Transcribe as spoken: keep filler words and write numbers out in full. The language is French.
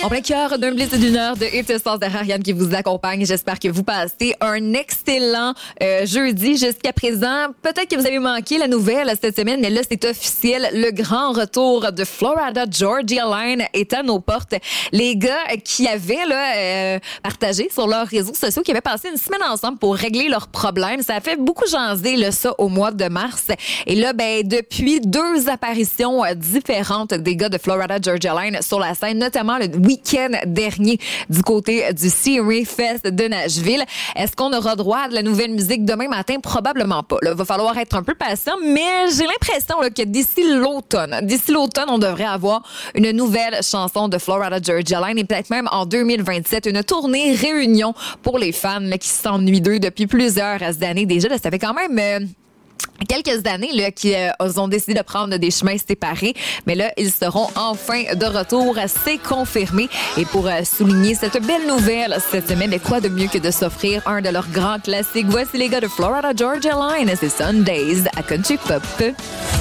En plein cœur d'un blitz d'une heure de Hit Stars de Ariane qui vous accompagne. J'espère que vous passez un excellent euh, jeudi jusqu'à présent. Peut-être que vous avez manqué la nouvelle cette semaine, mais là, c'est officiel. Le grand retour de Florida Georgia Line est à nos portes. Les gars qui avaient là, euh, partagé sur leurs réseaux sociaux, qui avaient passé une semaine ensemble pour régler leurs problèmes, ça a fait beaucoup jaser là, ça au mois de mars. Et là, ben depuis deux apparitions euh, différentes des gars de Florida Georgia Line sur la scène, notamment le week-end dernier du côté du Siri Fest de Nashville. Est-ce qu'on aura droit à de la nouvelle musique demain matin? Probablement pas. Il va falloir être un peu patient, mais j'ai l'impression là, que d'ici l'automne, d'ici l'automne, on devrait avoir une nouvelle chanson de Florida Georgia Line et peut-être même en deux mille vingt-sept, une tournée réunion pour les fans là, qui s'ennuient d'eux depuis plusieurs années déjà. Là, ça fait quand même... Euh, quelques années là, qui euh, ont décidé de prendre des chemins séparés. Mais là, ils seront enfin de retour. C'est confirmé. Et pour euh, souligner cette belle nouvelle cette semaine, mais quoi de mieux que de s'offrir un de leurs grands classiques? Voici les gars de Florida Georgia Line. C'est Sundays à Country Pop.